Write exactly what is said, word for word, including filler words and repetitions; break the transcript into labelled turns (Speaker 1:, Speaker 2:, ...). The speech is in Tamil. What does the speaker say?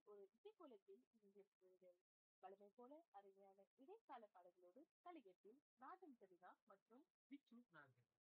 Speaker 1: ஒரு இசைக்கோலத்தில் இணைந்திருக்கிறீர்கள். வழமை போல அருமையான இடைக்கால பாடல்களோடு கலிகத்தில் நாதன் சரிதா மற்றும்
Speaker 2: விச்சு நாகர்.